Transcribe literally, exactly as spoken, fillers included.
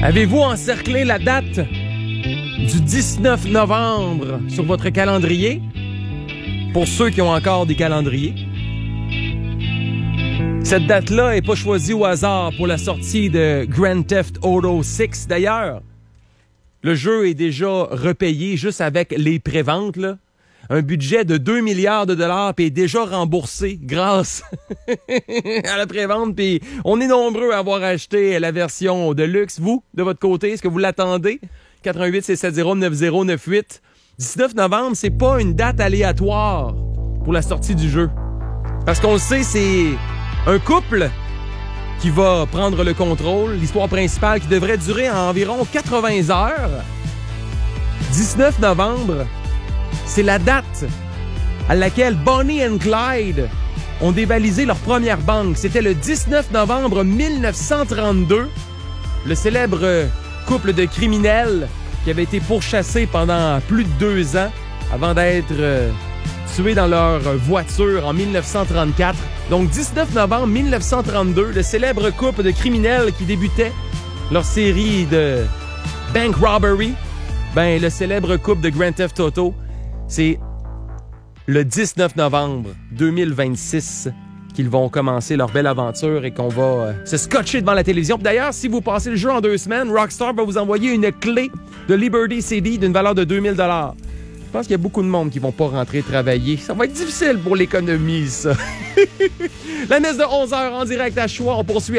Avez-vous encerclé la date du dix-neuf novembre sur votre calendrier? Pour ceux qui ont encore des calendriers. Cette date-là n'est pas choisie au hasard pour la sortie de Grand Theft Auto six. D'ailleurs, le jeu est déjà repayé juste avec les préventes, là. Un budget de deux milliards de dollars puis est déjà remboursé grâce à la prévente. Puis on est nombreux à avoir acheté la version de luxe. Vous, de votre côté, est-ce que vous l'attendez? quatre un huit, six sept zéro, neuf zéro neuf huit. dix-neuf novembre, c'est pas une date aléatoire pour la sortie du jeu. Parce qu'on le sait, c'est un couple qui va prendre le contrôle. L'histoire principale qui devrait durer environ quatre-vingts heures. dix-neuf novembre, c'est la date à laquelle Bonnie and Clyde ont dévalisé leur première banque. C'était le dix-neuf novembre mille neuf cent trente-deux. Le célèbre couple de criminels qui avait été pourchassé pendant plus de deux ans avant d'être euh, tués dans leur voiture en mille neuf cent trente-quatre. Donc, dix-neuf novembre mille neuf cent trente-deux, le célèbre couple de criminels qui débutait leur série de bank robbery. Ben, le célèbre couple de Grand Theft Auto, c'est le dix-neuf novembre deux mille vingt-six qu'ils vont commencer leur belle aventure et qu'on va euh, se scotcher devant la télévision. D'ailleurs, si vous passez le jeu en deux semaines, Rockstar va vous envoyer une clé de Liberty C D d'une valeur de deux mille dollars. Je pense qu'il y a beaucoup de monde qui vont pas rentrer travailler. Ça va être difficile pour l'économie, ça. La messe de onze heures en direct à Choix. On poursuit